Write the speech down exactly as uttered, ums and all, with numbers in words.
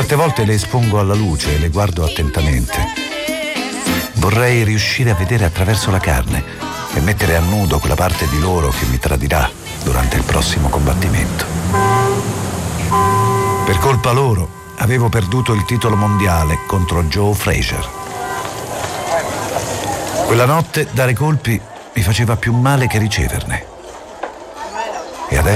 Certe volte le espongo alla luce e le guardo attentamente. Vorrei riuscire a vedere attraverso la carne e mettere a nudo quella parte di loro che mi tradirà durante il prossimo combattimento. Per colpa loro avevo perduto il titolo mondiale contro Joe Frazier. Quella notte dare colpi mi faceva più male che riceverne.